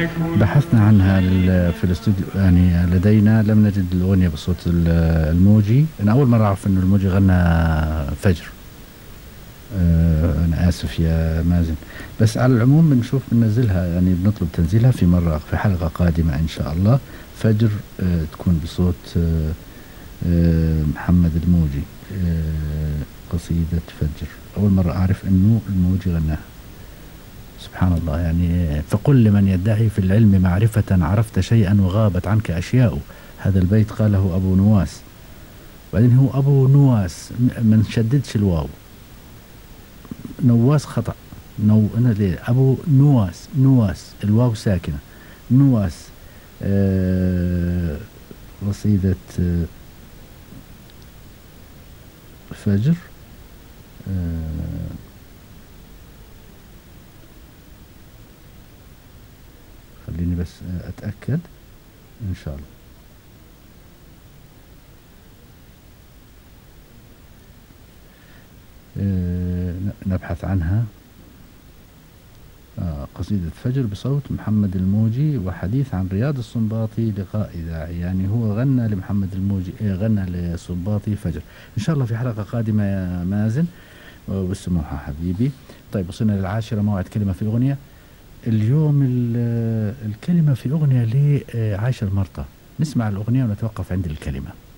بحثنا عنها في الاستوديو، يعني لدينا لم نجد الأغنية بصوت الموجي. أنا أول مرة أعرف إنه الموجي غنى فجر. أنا آسف يا مازن، بس على العموم بنشوف بننزلها، يعني بنطلب تنزيلها في مرة في حلقة قادمة إن شاء الله. فجر تكون بصوت محمد الموجي. قصيدة فجر أول مرة أعرف إنه الموجي غناها. سبحان الله. يعني فقل لمن يدعي في العلم معرفة عرفت شيئا وغابت عنك أشياء. هذا البيت قاله أبو نواس، بعدين هو أبو نواس، ما نشددش الواو. نواس خطأ. أنا ليه أبو نواس، نواس الواو ساكنة. نواس. قصيدة فجر. آه خليني بس أتأكد إن شاء الله. نبحث عنها. قصيدة فجر بصوت محمد الموجي وحديث عن رياض السنباطي لقاء إذاعي. يعني هو غنى لمحمد الموجي، غنى للسنباطي فجر. إن شاء الله في حلقة قادمة يا مازن، والسموحة حبيبي. طيب وصلنا للعاشرة، موعد كلمة في الأغنية. اليوم الكلمة في أغنية لعاشر مرطة. نسمع الأغنية ونتوقف عند الكلمة.